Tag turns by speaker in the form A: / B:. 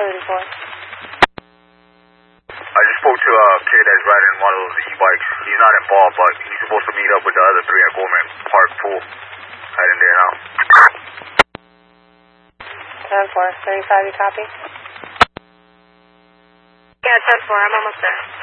A: I just spoke to a kid that's riding one of those e-bikes. He's not involved, but he's supposed to meet up with the other three at Gorman Park Pool. Heading there now.
B: 10-4, 35, you copy?
C: Yeah, 10-4, I'm almost there.